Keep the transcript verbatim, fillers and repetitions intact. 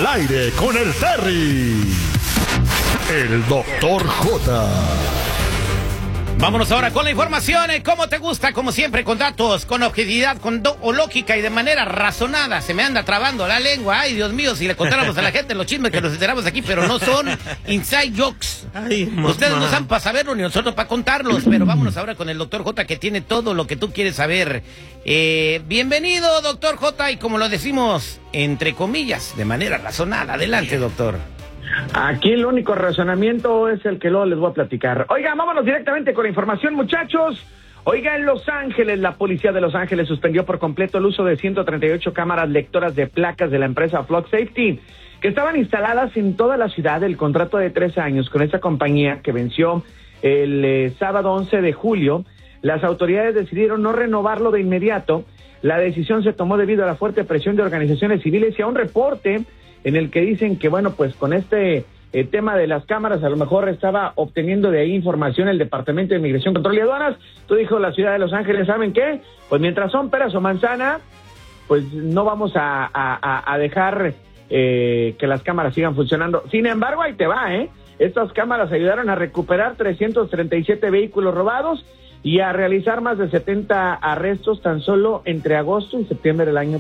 Al aire con el Terry. El doctor J. Vámonos ahora con la información, ¿eh? ¿Cómo te gusta? Como siempre, con datos, con objetividad, con do o lógica y de manera razonada. Se me anda trabando la lengua. Ay, Dios mío, si le contáramos a la gente los chismes que nos enteramos aquí, pero no son inside jokes. Ay, ustedes no saben para saberlo ni nosotros para contarlos, pero vámonos ahora con el doctor J, que tiene todo lo que tú quieres saber. Eh, bienvenido, doctor J, y como lo decimos, entre comillas, de manera razonada. Adelante, doctor. Aquí el único razonamiento es el que luego les voy a platicar. Oiga, vámonos directamente con la información, muchachos. Oiga, en Los Ángeles, la policía de Los Ángeles suspendió por completo el uso de ciento treinta y ocho cámaras lectoras de placas de la empresa Flock Safety, que estaban instaladas en toda la ciudad. El contrato de tres años con esta compañía, que venció el eh, sábado once de julio, las autoridades decidieron no renovarlo de inmediato. La decisión se tomó debido a la fuerte presión de organizaciones civiles y a un reporte en el que dicen que, bueno, pues con este eh, tema de las cámaras, a lo mejor estaba obteniendo de ahí información el Departamento de Inmigración, Control y Aduanas. Tú dijo la ciudad de Los Ángeles, ¿saben qué? Pues mientras son peras o manzana, pues no vamos a, a, a dejar eh, que las cámaras sigan funcionando. Sin embargo, ahí te va, ¿eh? Estas cámaras ayudaron a recuperar trescientos treinta y siete vehículos robados y a realizar más de setenta arrestos tan solo entre agosto y septiembre del año